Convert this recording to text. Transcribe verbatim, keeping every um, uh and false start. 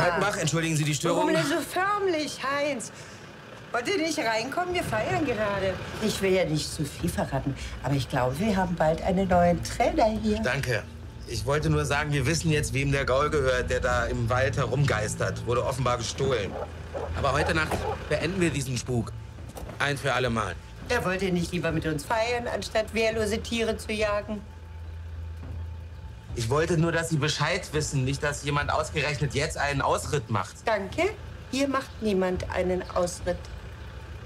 Kaltenbach, entschuldigen Sie die Störung. Warum denn so förmlich, Heinz? Wollt ihr nicht reinkommen? Wir feiern gerade. Ich will ja nicht zu viel verraten, aber ich glaube, wir haben bald einen neuen Trainer hier. Danke. Ich wollte nur sagen, wir wissen jetzt, wem der Gaul gehört, der da im Wald herumgeistert. Wurde offenbar gestohlen. Aber heute Nacht beenden wir diesen Spuk. Ein für alle Mal. Ja, wollt ihr nicht lieber mit uns feiern, anstatt wehrlose Tiere zu jagen? Ich wollte nur, dass Sie Bescheid wissen, nicht, dass jemand ausgerechnet jetzt einen Ausritt macht. Danke. Hier macht niemand einen Ausritt.